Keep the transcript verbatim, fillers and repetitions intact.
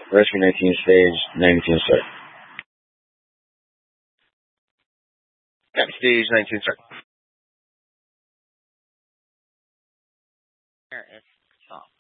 Rescue nineteen stage, nineteen start. Yeah, stage nineteen start. There is stop.